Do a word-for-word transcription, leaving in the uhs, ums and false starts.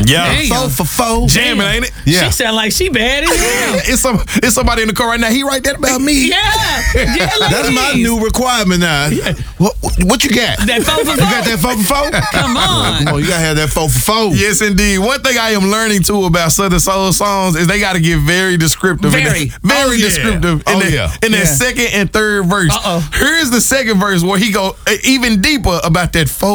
Yeah. Damn. Four for four. Jamming, ain't it? Yeah. She sound like she bad as hell. It's some. It's somebody in the car right now. He write that about me. Yeah. Yeah, That's my ladies. new requirement now. What, what you got? That four for You got four. that four for four? Come on. Oh, you gotta have that four for four. Yes, indeed. One thing I am learning too about Southern Soul songs is they got to get very descriptive. in Very. that- very Oh, yeah. descriptive. In Oh, that, yeah. In that Yeah. second and third verse. Uh-oh. Here's the second verse where he go uh, even deeper about that four